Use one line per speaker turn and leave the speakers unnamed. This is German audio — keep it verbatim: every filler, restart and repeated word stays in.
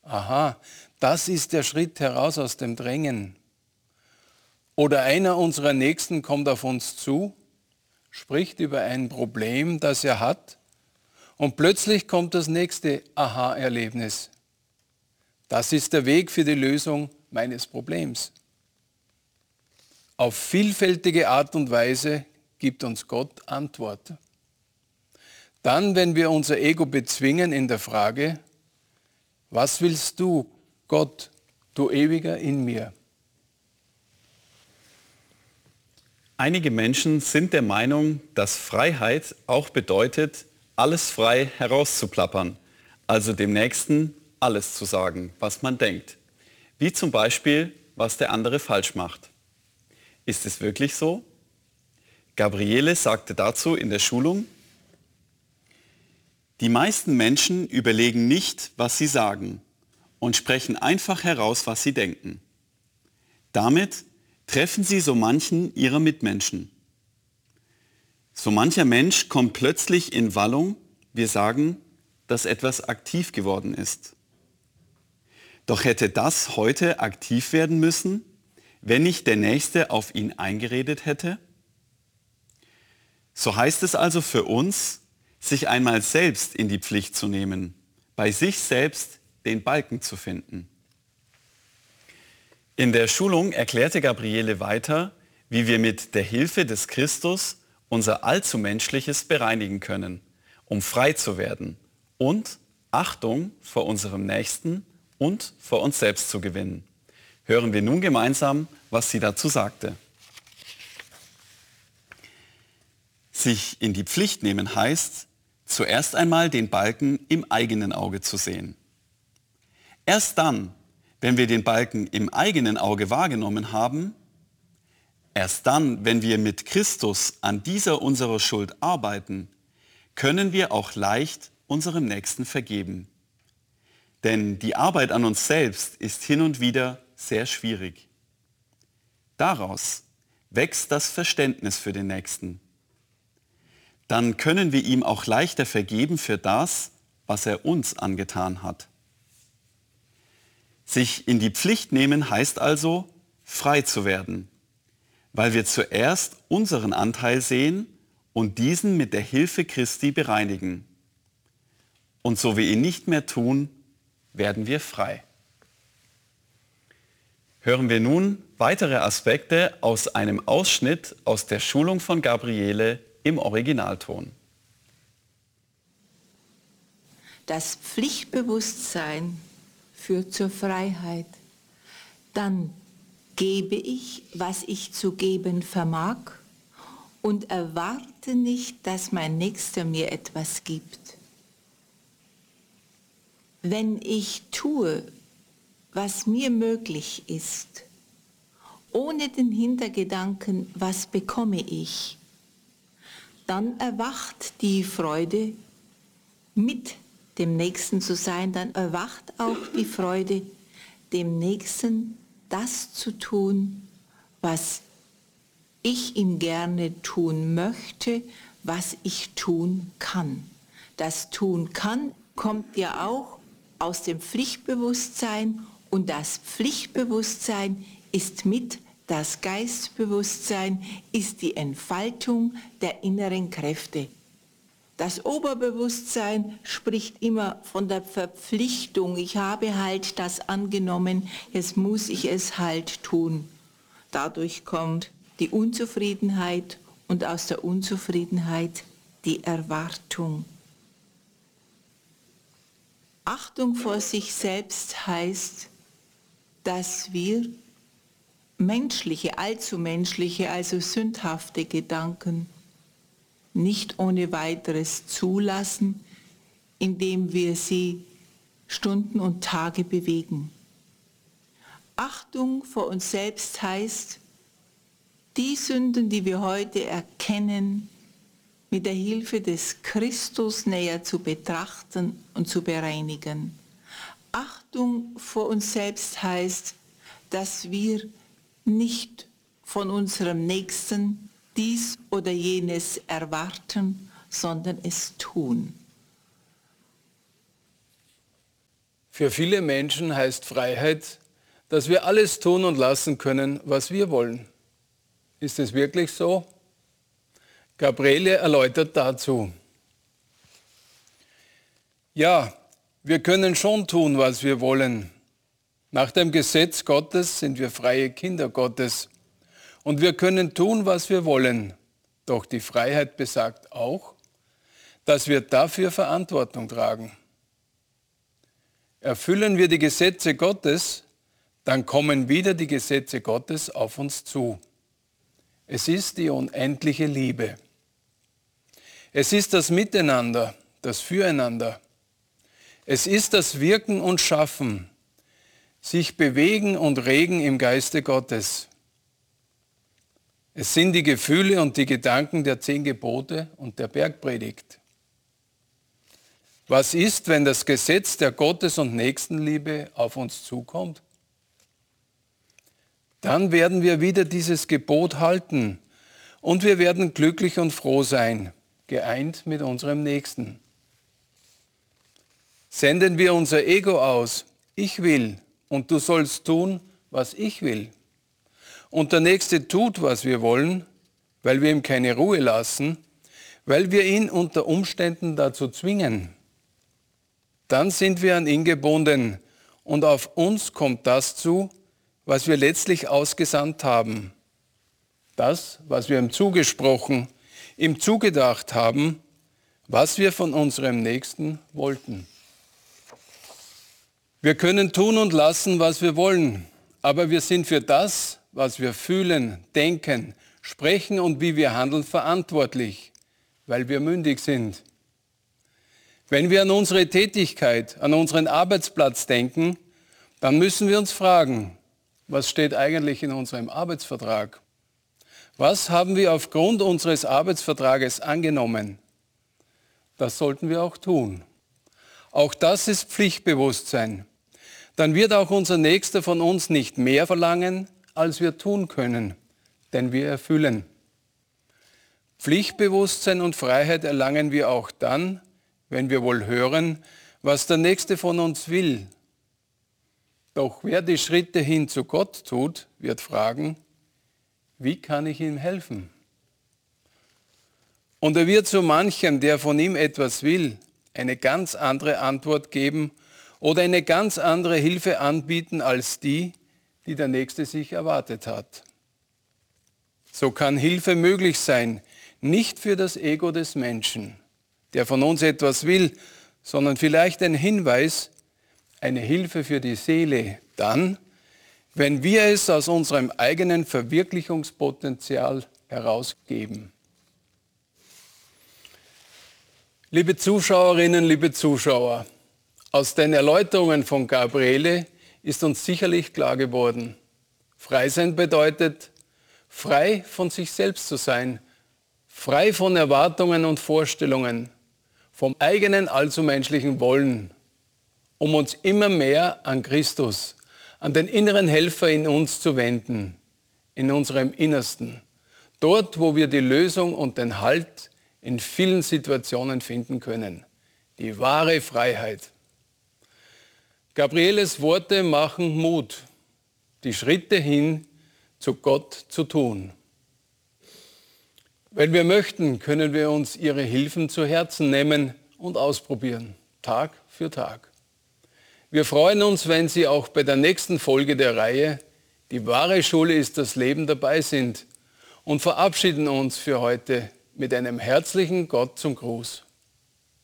aha, das ist der Schritt heraus aus dem Drängen. Oder einer unserer Nächsten kommt auf uns zu, spricht über ein Problem, das er hat, und plötzlich kommt das nächste Aha-Erlebnis. Das ist der Weg für die Lösung meines Problems. Auf vielfältige Art und Weise gibt uns Gott Antwort. Dann, wenn wir unser Ego bezwingen in der Frage, was willst du, Gott, du Ewiger in mir?
Einige Menschen sind der Meinung, dass Freiheit auch bedeutet, alles frei herauszuplappern, also dem Nächsten alles zu sagen, was man denkt. Wie zum Beispiel, was der andere falsch macht. Ist es wirklich so? Gabriele sagte dazu in der Schulung: Die meisten Menschen überlegen nicht, was sie sagen und sprechen einfach heraus, was sie denken. Damit treffen sie so manchen ihrer Mitmenschen. So mancher Mensch kommt plötzlich in Wallung, wir sagen, dass etwas aktiv geworden ist. Doch hätte das heute aktiv werden müssen, wenn nicht der Nächste auf ihn eingeredet hätte? So heißt es also für uns, sich einmal selbst in die Pflicht zu nehmen, bei sich selbst den Balken zu finden. In der Schulung erklärte Gabriele weiter, wie wir mit der Hilfe des Christus unser Allzumenschliches bereinigen können, um frei zu werden und Achtung vor unserem Nächsten und vor uns selbst zu gewinnen. Hören wir nun gemeinsam, was sie dazu sagte. Sich in die Pflicht nehmen heißt, zuerst einmal den Balken im eigenen Auge zu sehen. Erst dann, wenn wir den Balken im eigenen Auge wahrgenommen haben, erst dann, wenn wir mit Christus an dieser unserer Schuld arbeiten, können wir auch leicht unserem Nächsten vergeben. Denn die Arbeit an uns selbst ist hin und wieder sehr schwierig. Daraus wächst das Verständnis für den Nächsten. Dann können wir ihm auch leichter vergeben für das, was er uns angetan hat. Sich in die Pflicht nehmen heißt also, frei zu werden, weil wir zuerst unseren Anteil sehen und diesen mit der Hilfe Christi bereinigen. Und so wir ihn nicht mehr tun, werden wir frei. Hören wir nun weitere Aspekte aus einem Ausschnitt aus der Schulung von Gabriele im Originalton.
Das Pflichtbewusstsein führt zur Freiheit. Dann gebe ich, was ich zu geben vermag und erwarte nicht, dass mein Nächster mir etwas gibt. Wenn ich tue, was mir möglich ist, ohne den Hintergedanken, was bekomme ich, dann erwacht die Freude, mit dem Nächsten zu sein, dann erwacht auch die Freude, dem Nächsten das zu tun, was ich ihm gerne tun möchte, was ich tun kann. Das tun kann kommt ja auch aus dem Pflichtbewusstsein und das Pflichtbewusstsein ist mit das Geistbewusstsein, ist die Entfaltung der inneren Kräfte. Das Oberbewusstsein spricht immer von der Verpflichtung. Ich habe halt das angenommen, jetzt muss ich es halt tun. Dadurch kommt die Unzufriedenheit und aus der Unzufriedenheit die Erwartung. Achtung vor sich selbst heißt, dass wir menschliche, allzu menschliche, also sündhafte Gedanken nicht ohne weiteres zulassen, indem wir sie Stunden und Tage bewegen. Achtung vor uns selbst heißt, die Sünden, die wir heute erkennen, mit der Hilfe des Christus näher zu betrachten und zu bereinigen. Achtung vor uns selbst heißt, dass wir nicht von unserem Nächsten dies oder jenes erwarten, sondern es tun.
Für viele Menschen heißt Freiheit, dass wir alles tun und lassen können, was wir wollen. Ist es wirklich so? Gabriele erläutert dazu. Ja, wir können schon tun, was wir wollen. Nach dem Gesetz Gottes sind wir freie Kinder Gottes. Und wir können tun, was wir wollen. Doch die Freiheit besagt auch, dass wir dafür Verantwortung tragen. Erfüllen wir die Gesetze Gottes, dann kommen wieder die Gesetze Gottes auf uns zu. Es ist die unendliche Liebe. Es ist das Miteinander, das Füreinander. Es ist das Wirken und Schaffen, sich bewegen und regen im Geiste Gottes. Es sind die Gefühle und die Gedanken der zehn Gebote und der Bergpredigt. Was ist, wenn das Gesetz der Gottes- und Nächstenliebe auf uns zukommt? Dann werden wir wieder dieses Gebot halten und wir werden glücklich und froh sein, geeint mit unserem Nächsten. Senden wir unser Ego aus, ich will und du sollst tun, was ich will. Und der Nächste tut, was wir wollen, weil wir ihm keine Ruhe lassen, weil wir ihn unter Umständen dazu zwingen. Dann sind wir an ihn gebunden und auf uns kommt das zu, was wir letztlich ausgesandt haben. Das, was wir ihm zugesprochen, ihm zugedacht haben, was wir von unserem Nächsten wollten. Wir können tun und lassen, was wir wollen, aber wir sind für das, was wir fühlen, denken, sprechen und wie wir handeln, verantwortlich, weil wir mündig sind. Wenn wir an unsere Tätigkeit, an unseren Arbeitsplatz denken, dann müssen wir uns fragen, was steht eigentlich in unserem Arbeitsvertrag? Was haben wir aufgrund unseres Arbeitsvertrages angenommen? Das sollten wir auch tun. Auch das ist Pflichtbewusstsein. Dann wird auch unser Nächster von uns nicht mehr verlangen, als wir tun können, denn wir erfüllen. Pflichtbewusstsein und Freiheit erlangen wir auch dann, wenn wir wohl hören, was der Nächste von uns will. Doch wer die Schritte hin zu Gott tut, wird fragen, wie kann ich ihm helfen? Und er wird so manchem, der von ihm etwas will, eine ganz andere Antwort geben oder eine ganz andere Hilfe anbieten als die, die der Nächste sich erwartet hat. So kann Hilfe möglich sein, nicht für das Ego des Menschen, der von uns etwas will, sondern vielleicht ein Hinweis, eine Hilfe für die Seele, dann, wenn wir es aus unserem eigenen Verwirklichungspotenzial herausgeben. Liebe Zuschauerinnen, liebe Zuschauer, aus den Erläuterungen von Gabriele ist uns sicherlich klar geworden, frei sein bedeutet, frei von sich selbst zu sein, frei von Erwartungen und Vorstellungen, vom eigenen allzu menschlichen Wollen, um uns immer mehr an Christus, an den inneren Helfer in uns zu wenden, in unserem Innersten, dort, wo wir die Lösung und den Halt in vielen Situationen finden können, die wahre Freiheit. Gabrieles Worte machen Mut, die Schritte hin zu Gott zu tun. Wenn wir möchten, können wir uns ihre Hilfen zu Herzen nehmen und ausprobieren, Tag für Tag. Wir freuen uns, wenn Sie auch bei der nächsten Folge der Reihe Die wahre Schule ist das Leben dabei sind und verabschieden uns für heute mit einem herzlichen Gott zum Gruß.